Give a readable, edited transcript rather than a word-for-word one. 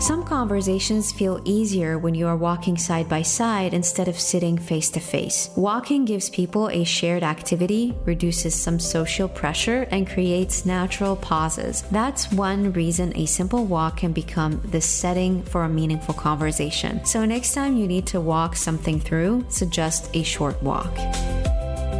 Some conversations feel easier when you are walking side by side instead of sitting face to face. Walking gives people a shared activity, reduces some social pressure, and creates natural pauses. That's one reason a simple walk can become the setting for a meaningful conversation. So next time you need to walk something through, suggest a short walk.